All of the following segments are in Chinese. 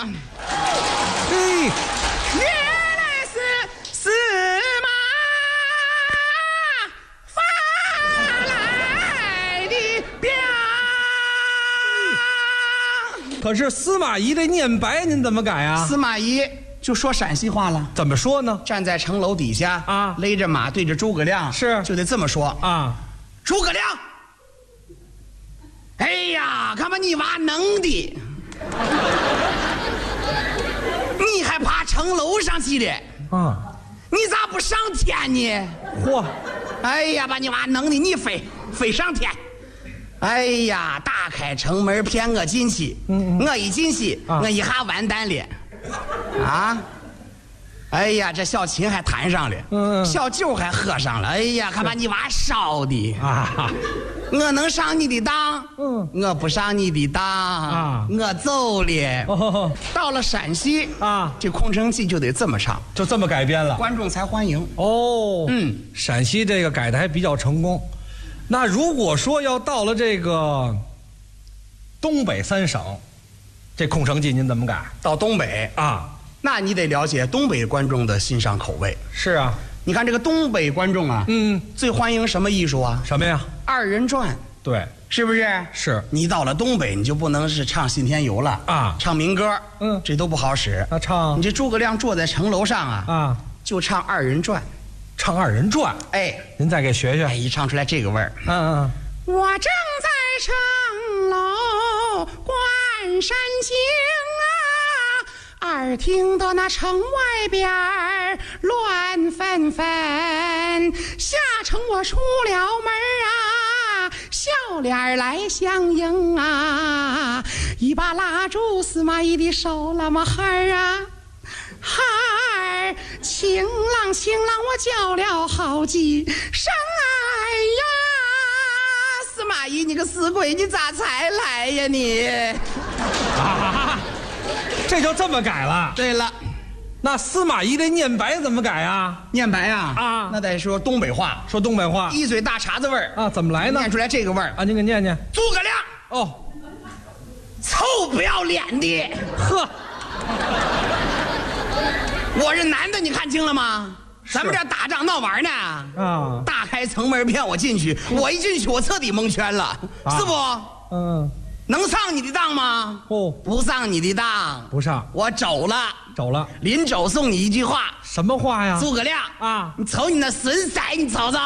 嘿， 原来是司马发来的表。 可是司马懿这念白您怎么改啊？ 司马懿就说陕西话了， 怎么说呢？ 站在城楼底下啊勒着马对着诸葛亮， 是就得这么说啊， 诸葛亮，哎呀，看把你娃能的，你还爬城楼上去了？ 啊， 你咋不上天呢？ 嚯， 哎呀，把你娃能的，你飞上天！哎呀，打开城门骗我进去，我一进去，我一下完蛋了，啊！哎呀，这小琴还弹上了，小酒还喝上了，哎呀，可把你娃烧的啊！ 我能上你的当，我不上你的当啊， 我走了。 哦到了陕西啊， 这空城计就得这么唱， 就这么改编了。 观众才欢迎。 哦，陕西这个改的还比较成功。那如果说要到了这个东北三省，这空城计您怎么改到东北啊？ 那你得了解东北观众的欣赏口味。 是啊， 你看这个东北观众啊，最欢迎什么艺术啊？ 什么呀？ 二人转， 对， 是不是？ 是。 你到了东北，你就不能是唱信天游了啊， 唱民歌，这都不好使。 那唱你这诸葛亮坐在城楼上啊，就唱二人转， 唱二人转。 哎， 您再给学学。 哎，一唱出来这个味儿。我正在城楼观山景啊，耳听到那城外边乱纷纷，下城我出了门啊，笑脸来相迎啊，一把拉住司马懿的手，那么孩儿啊，孩儿，情郎情郎，我叫了好几声，哎呀，司马懿你个死鬼，你咋才来呀你？ 啊，这就这么改了。 对了， 那司马懿这念白怎么改啊？ 念白啊，那得说东北话， 说东北话， 一嘴大碴子味儿啊，怎么来呢？ 念出来这个味儿啊，您给念念。 诸葛亮， 哦， 臭不要脸的， 呵， 我是男的，你看清了吗？咱们这打仗闹玩呢，大开城门骗我进去，我一进去我彻底蒙圈了，是不？能上你的当吗？不上你的当， 不上， 我走了，临走送你一句话， 什么话呀？ 诸葛亮啊，你瞅你那损色，你瞅瞅，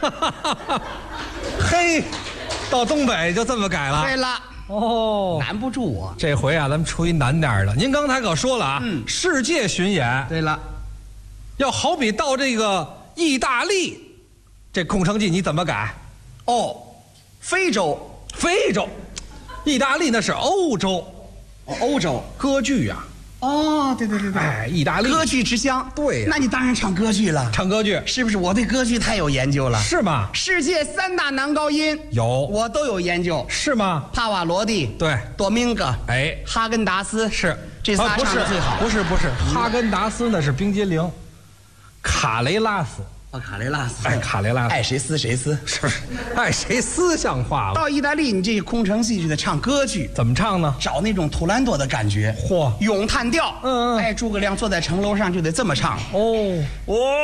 嘿，到东北就这么改了。 对了。 哦， 难不住我。 这回啊，咱们出一难点的。您刚才可说了啊，世界巡演。 对了， 要好比到这个意大利，这空城计你怎么改？ 哦，非洲， 意大利那是欧洲， 欧洲歌剧呀。 哦，对， 哎，意大利歌剧之乡。 对， 那你当然唱歌剧了。 唱歌剧是不是？我对歌剧太有研究了。 是吗？ 世界3大男高音有， 我都有研究。 是吗？ 帕瓦罗蒂， 对， 多明戈， 哎， 哈根达斯， 是这仨唱的最好。 不是，哈根达斯那是冰激凌，卡雷拉斯。 卡雷拉斯， 哎，卡雷拉斯， 爱谁撕谁撕， 是，爱谁撕像话了。 到意大利，你这空城计就得唱歌剧， 怎么唱呢？ 找那种图兰朵的感觉， 嚯， 咏叹调。哎，诸葛亮坐在城楼上就得这么唱。 哦。